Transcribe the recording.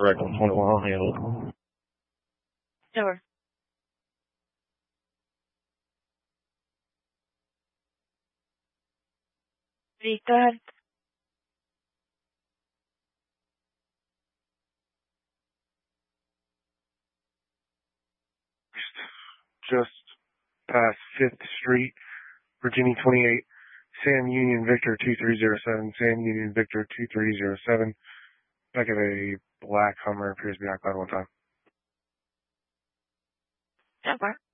Direct on 21, I'll handle it. Sure. Richard, Just past 5th Street, Virginia 28, Sam Union Victor 2307, Sam Union Victor 2307. Back of a black Hummer, appears to be occupied one time. sure.